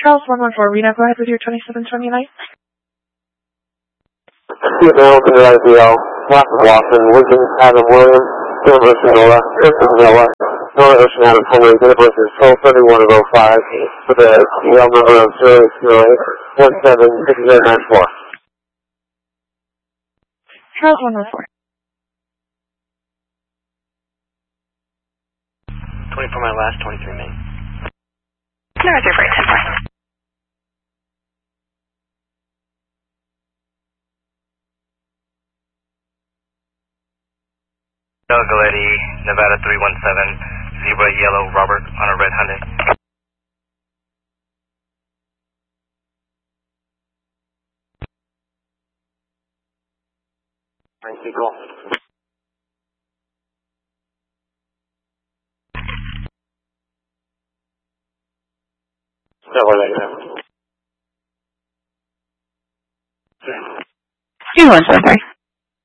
Charles 114, Reno, go ahead with your 2729. Steve Hamilton, IVL, Watson, Lincoln, Adam Williams, Dylan Ocean Nola, Kirsten Noah, Nora Ocean Adam Henry, date of birth is 12/31/05, with a EL number of 080176094. Charles 114. 24 my last, 23 main. North River 10-4. Galetti, Nevada 317, Zebra Yellow, Robert on a red Hyundai. Thank you, cool. Steve 173.